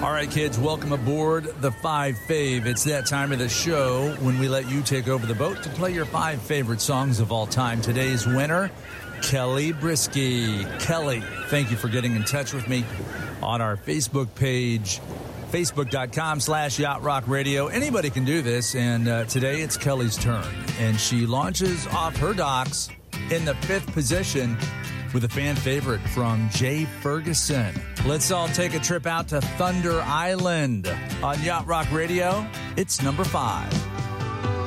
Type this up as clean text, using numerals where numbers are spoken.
All right, kids, welcome aboard the 5 Fave. It's that time of the show when we let you take over the boat to play your 5 favorite songs of all time. Today's winner, Kelly Brisky. Kelly, thank you for getting in touch with me on our Facebook page, facebook.com/Yacht Rock Radio. Anybody can do this, and today it's Kelly's turn. And she launches off her docks in the 5th position with a fan favorite from Jay Ferguson. Let's all take a trip out to Thunder Island on Yacht Rock Radio. It's number 5.